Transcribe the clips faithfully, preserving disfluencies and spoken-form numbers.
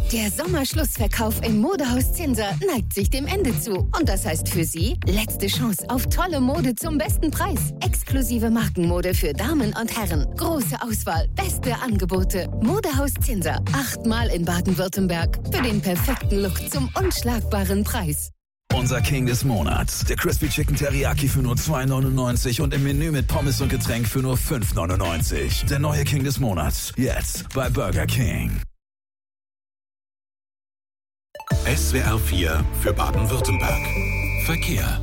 Der Sommerschlussverkauf im Modehaus Zinser neigt sich dem Ende zu. Und das heißt für Sie, letzte Chance auf tolle Mode zum besten Preis. Exklusive Markenmode für Damen und Herren. Große Auswahl, beste Angebote. Modehaus Zinser. Achtmal in Baden-Württemberg. Für den perfekten Look zum unschlagbaren Preis. Unser King des Monats. Der Crispy Chicken Teriyaki für nur zwei neunundneunzig und im Menü mit Pommes und Getränk für nur fünf neunundneunzig. Der neue King des Monats. Jetzt bei Burger King. S W R vier für Baden-Württemberg. Verkehr.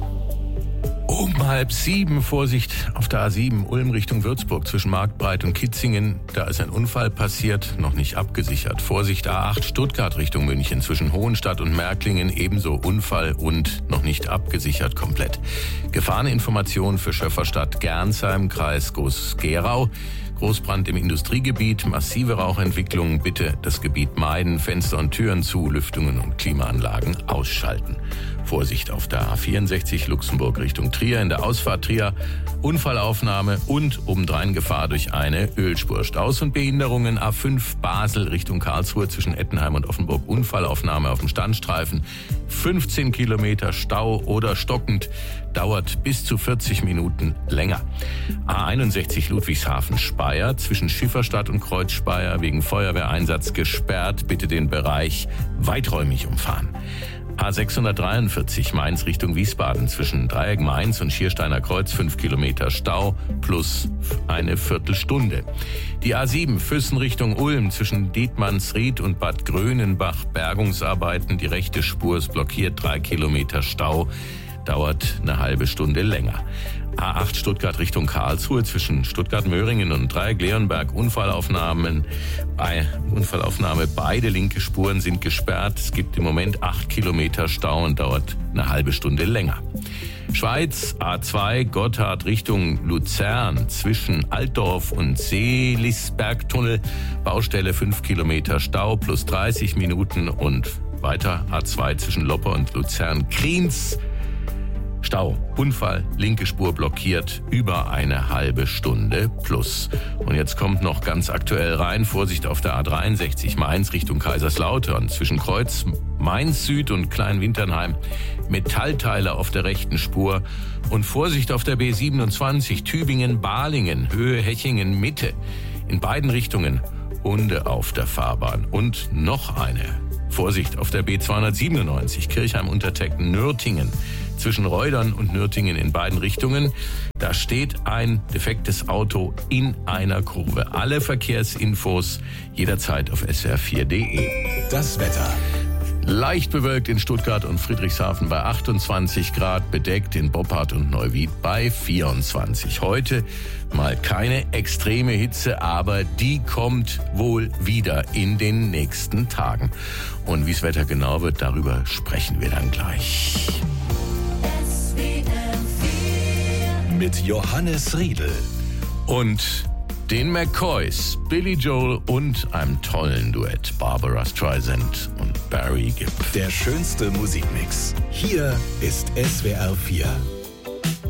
Um halb sieben, Vorsicht auf der A sieben, Ulm Richtung Würzburg zwischen Marktbreit und Kitzingen. Da ist ein Unfall passiert, noch nicht abgesichert. Vorsicht A acht, Stuttgart Richtung München zwischen Hohenstadt und Märklingen. Ebenso Unfall und noch nicht abgesichert komplett. Gefahreninformation für Schöfferstadt Gernsheim, Kreis Groß-Gerau. Großbrand im Industriegebiet, massive Rauchentwicklung. Bitte das Gebiet meiden, Fenster und Türen zu, Lüftungen und Klimaanlagen ausschalten. Vorsicht auf der A vierundsechzig Luxemburg Richtung Trier, in der Ausfahrt Trier, Unfallaufnahme und obendrein Gefahr durch eine Ölspur. Staus und Behinderungen, A fünf Basel Richtung Karlsruhe zwischen Ettenheim und Offenburg, Unfallaufnahme auf dem Standstreifen, fünfzehn Kilometer Stau oder stockend, dauert bis zu vierzig Minuten länger. A einundsechzig Ludwigshafen-Speyer zwischen Schifferstadt und Kreuzspeyer wegen Feuerwehreinsatz gesperrt, bitte den Bereich weiträumig umfahren. A sechshundertdreiundvierzig Mainz Richtung Wiesbaden zwischen Dreieck Mainz und Schiersteiner Kreuz fünf Kilometer Stau plus eine Viertelstunde. Die A sieben Füssen Richtung Ulm zwischen Dietmannsried und Bad Grönenbach Bergungsarbeiten. Die rechte Spur ist blockiert, drei Kilometer Stau, dauert eine halbe Stunde länger. A acht Stuttgart Richtung Karlsruhe zwischen Stuttgart-Möhringen und Dreieck-Leonberg Unfallaufnahmen. Bei Unfallaufnahme beide linke Spuren sind gesperrt. Es gibt im Moment acht Kilometer Stau und dauert eine halbe Stunde länger. Schweiz A zwei Gotthard Richtung Luzern zwischen Altdorf und Seelisbergtunnel. Baustelle fünf Kilometer Stau plus dreißig Minuten und weiter A zwei zwischen Loppe und Luzern-Kriens. Stau, Unfall, linke Spur blockiert, über eine halbe Stunde plus. Und jetzt kommt noch ganz aktuell rein, Vorsicht auf der A dreiundsechzig Mainz Richtung Kaiserslautern zwischen Kreuz Mainz Süd und Kleinwinternheim. Metallteile auf der rechten Spur. Und Vorsicht auf der B siebenundzwanzig Tübingen-Balingen, Höhe Hechingen Mitte. In beiden Richtungen Hunde auf der Fahrbahn. Und noch eine. Vorsicht auf der B zweihundertsiebenundneunzig Kirchheim-Untertecken-Nürtingen zwischen Reudern und Nürtingen in beiden Richtungen. Da steht ein defektes Auto in einer Kurve. Alle Verkehrsinfos jederzeit auf S W R vier punkt de. Das Wetter. Leicht bewölkt in Stuttgart und Friedrichshafen bei achtundzwanzig Grad, bedeckt in Boppard und Neuwied bei vierundzwanzig. Heute mal keine extreme Hitze, aber die kommt wohl wieder in den nächsten Tagen. Und wie das Wetter genau wird, darüber sprechen wir dann gleich. Mit Johannes Riedl. Und den McCoys, Billy Joel und einem tollen Duett, Barbara Streisand und Barry Gibb. Der schönste Musikmix. Hier ist S W R vier.